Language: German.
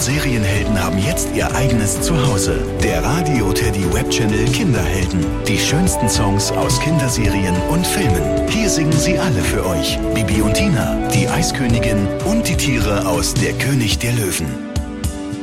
Serienhelden haben jetzt ihr eigenes Zuhause. Der Radio Teddy Webchannel Kinderhelden. Die schönsten Songs aus Kinderserien und Filmen. Hier singen sie alle für euch. Bibi und Tina, die Eiskönigin und die Tiere aus Der König der Löwen.